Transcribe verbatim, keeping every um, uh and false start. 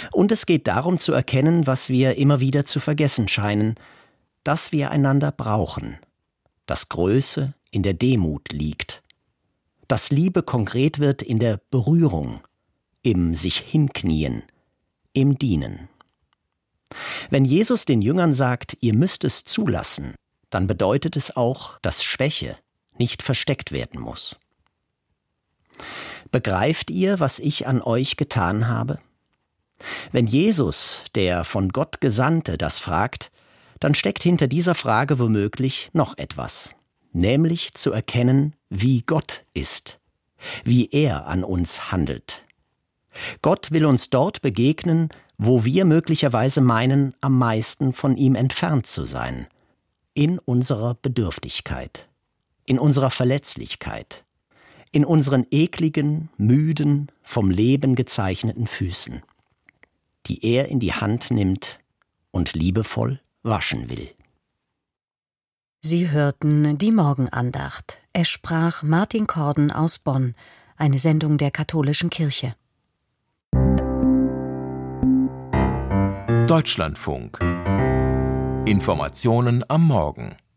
Und es geht darum zu erkennen, was wir immer wieder zu vergessen scheinen, dass wir einander brauchen, dass Größe in der Demut liegt, dass Liebe konkret wird in der Berührung, im sich hinknien, im Dienen. Wenn Jesus den Jüngern sagt, ihr müsst es zulassen, dann bedeutet es auch, dass Schwäche nicht versteckt werden muss. Begreift ihr, was ich an euch getan habe? Wenn Jesus, der von Gott Gesandte, das fragt, dann steckt hinter dieser Frage womöglich noch etwas, nämlich zu erkennen, wie Gott ist, wie er an uns handelt. Gott will uns dort begegnen, wo wir möglicherweise meinen, am meisten von ihm entfernt zu sein, in unserer Bedürftigkeit, in unserer Verletzlichkeit, in unseren ekligen, müden, vom Leben gezeichneten Füßen, die er in die Hand nimmt und liebevoll waschen will. Sie hörten die Morgenandacht. Es sprach Martin Korden aus Bonn, eine Sendung der Katholischen Kirche. Deutschlandfunk. Informationen am Morgen.